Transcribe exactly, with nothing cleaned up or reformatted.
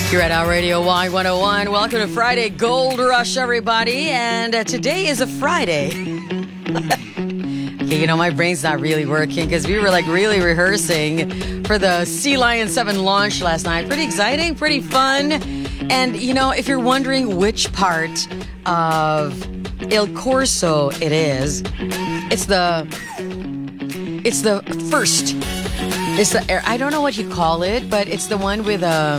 You're at Our Radio Y one oh one. Welcome to Friday Gold Rush, everybody. And uh, today is a Friday. Okay, you know, my brain's not really working because we were like really rehearsing for the Sea Lion seven launch last night. Pretty exciting, pretty fun. And, you know, if you're wondering which part of Il Corso it is, it's the, it's the first, it's the, I don't know what you call it, but it's the one with a,